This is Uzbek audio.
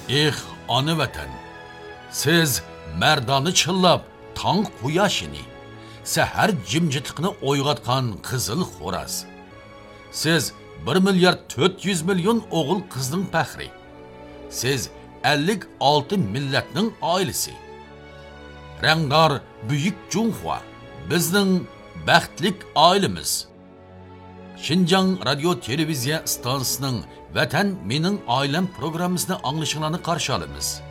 Ona vatan, siz merdani chillab, tong quyoshini, sahar jimjitlikni o'yg'atgan qizil xo'raz. Siz 1 milyard 400 milyon o'g'il qizning faxri. Siz 56 millatning oilasi. Rangdor buyuk Junhua, bizning baxtlik oilamiz. Xinjiang radio televiziya stansiyasining Vatan mening oilam programmasini anglashinglarni qarshi olamiz.